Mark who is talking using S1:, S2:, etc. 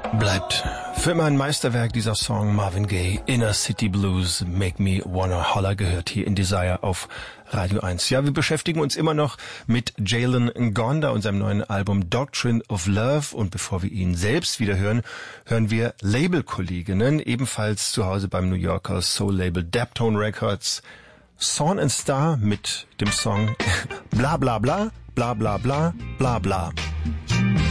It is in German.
S1: Bleibt für immer ein Meisterwerk dieser Song Marvin Gaye, Inner City Blues, Make Me Wanna Holler, gehört hier in Desire auf Radio 1. Ja, wir beschäftigen uns immer noch mit Jalen Ngonda und seinem neuen Album Doctrine of Love, und bevor wir ihn selbst wieder hören, hören wir Labelkolleginnen, ebenfalls zu Hause beim New Yorker Soul-Label Daptone Records, Sawn & Star mit dem Song Bla Bla Bla, Bla Bla Bla, Bla Bla.